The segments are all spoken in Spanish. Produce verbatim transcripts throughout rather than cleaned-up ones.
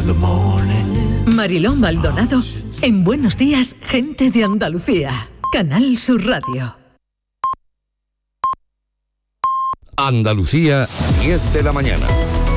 Mariló Maldonado en Buenos Días, Gente de Andalucía. Canal Sur Radio. Andalucía, diez de la mañana.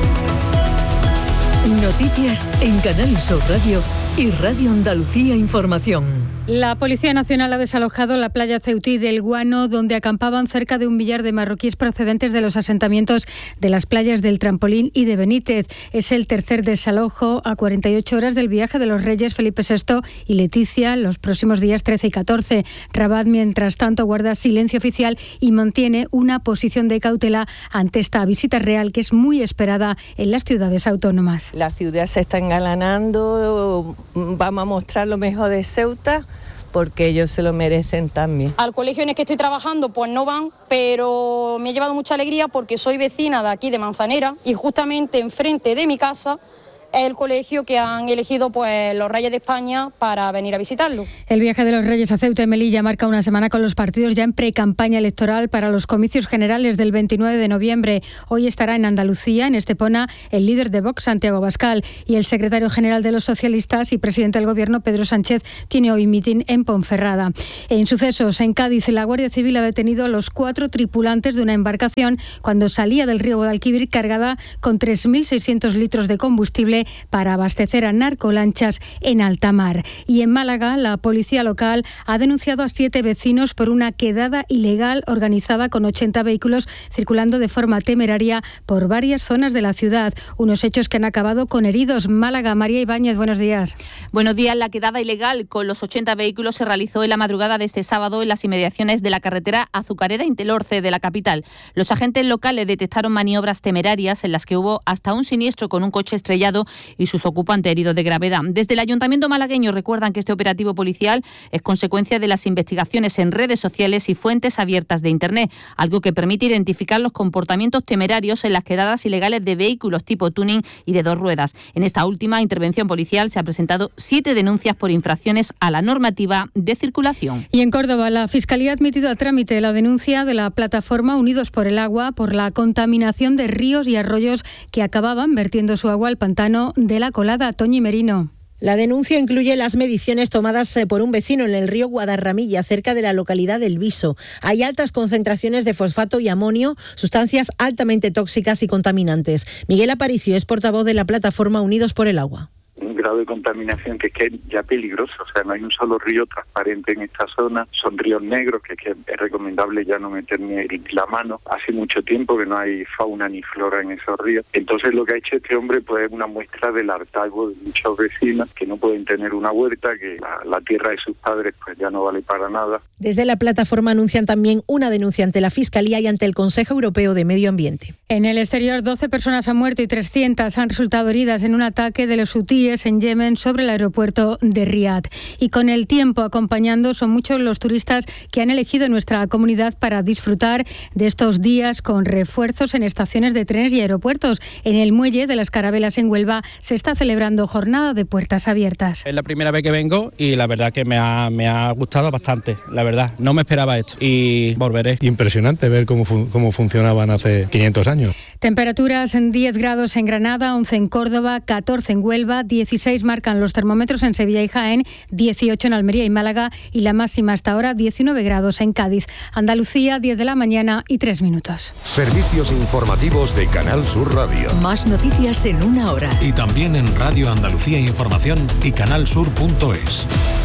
Noticias en Canal Sur Radio y Radio Andalucía Información. La Policía Nacional ha desalojado la playa Ceutí del Guano, donde acampaban cerca de un millar de marroquíes procedentes de los asentamientos de las playas del Trampolín y de Benítez. Es el tercer desalojo a cuarenta y ocho horas del viaje de los reyes Felipe sexto y Leticia los próximos días trece y catorce. Rabat, mientras tanto, guarda silencio oficial y mantiene una posición de cautela ante esta visita real que es muy esperada en las ciudades autónomas. La ciudad se está engalanando, vamos a mostrar lo mejor de Ceuta, porque ellos se lo merecen también. Al colegio en el que estoy trabajando pues no van, pero me ha llevado mucha alegría porque soy vecina de aquí de Manzanera y justamente enfrente de mi casa es el colegio que han elegido pues los Reyes de España para venir a visitarlo. El viaje de los Reyes a Ceuta y Melilla marca una semana con los partidos ya en pre-campaña electoral para los comicios generales del veintinueve de noviembre. Hoy estará en Andalucía, en Estepona, el líder de Vox, Santiago Abascal, y el secretario general de los socialistas y presidente del Gobierno, Pedro Sánchez, tiene hoy mitin en Ponferrada. En sucesos, en Cádiz, la Guardia Civil ha detenido a los cuatro tripulantes de una embarcación cuando salía del río Guadalquivir cargada con tres mil seiscientos litros de combustible para abastecer a narcolanchas en alta mar. Y en Málaga, la policía local ha denunciado a siete vecinos por una quedada ilegal organizada con ochenta vehículos circulando de forma temeraria por varias zonas de la ciudad. Unos hechos que han acabado con heridos. Málaga, María Ibáñez, buenos días. Buenos días. La quedada ilegal con los ochenta vehículos se realizó en la madrugada de este sábado en las inmediaciones de la carretera azucarera Intelorce de la capital. Los agentes locales detectaron maniobras temerarias en las que hubo hasta un siniestro con un coche estrellado y sus ocupantes heridos de gravedad. Desde el Ayuntamiento malagueño recuerdan que este operativo policial es consecuencia de las investigaciones en redes sociales y fuentes abiertas de Internet, algo que permite identificar los comportamientos temerarios en las quedadas ilegales de vehículos tipo tuning y de dos ruedas. En esta última intervención policial se han presentado siete denuncias por infracciones a la normativa de circulación. Y en Córdoba, la Fiscalía ha admitido a trámite la denuncia de la plataforma Unidos por el Agua por la contaminación de ríos y arroyos que acababan vertiendo su agua al pantano de la Colada. Toñi Merino. La denuncia incluye las mediciones tomadas por un vecino en el río Guadarramilla, cerca de la localidad del Viso. Hay altas concentraciones de fosfato y amonio, sustancias altamente tóxicas y contaminantes. Miguel Aparicio es portavoz de la plataforma Unidos por el Agua. Un grado de contaminación que es, que es ya peligroso, o sea, no hay un solo río transparente en esta zona, son ríos negros que, que es recomendable ya no meter ni la mano, hace mucho tiempo que no hay fauna ni flora en esos ríos, entonces lo que ha hecho este hombre pues es una muestra del hartazgo de muchos vecinos que no pueden tener una huerta, que la, la tierra de sus padres pues ya no vale para nada. Desde la plataforma anuncian también una denuncia ante la Fiscalía y ante el Consejo Europeo de Medio Ambiente. En el exterior, doce personas han muerto y trescientas han resultado heridas en un ataque de los hutíes en Yemen sobre el aeropuerto de Riad. Y con el tiempo acompañando, son muchos los turistas que han elegido nuestra comunidad para disfrutar de estos días con refuerzos en estaciones de trenes y aeropuertos. En el muelle de las Carabelas en Huelva se está celebrando jornada de puertas abiertas. Es la primera vez que vengo y la verdad que me ha, me ha gustado bastante, la verdad. No me esperaba esto y volveré. Impresionante ver cómo, fu- cómo funcionaban hace quinientos años. Temperaturas en diez grados en Granada, once en Córdoba, catorce en Huelva, dieciséis marcan los termómetros en Sevilla y Jaén, dieciocho en Almería y Málaga y la máxima hasta ahora diecinueve grados en Cádiz. Andalucía, diez de la mañana y tres minutos. Servicios informativos de Canal Sur Radio. Más noticias en una hora. Y también en Radio Andalucía Información y canalsur punto es.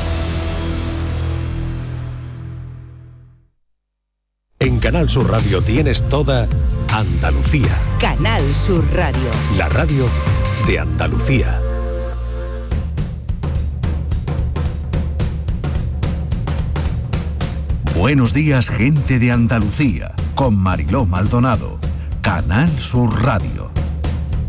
En Canal Sur Radio tienes toda Andalucía. Canal Sur Radio. La radio de Andalucía. Buenos días, gente de Andalucía, con Mariló Maldonado. Canal Sur Radio.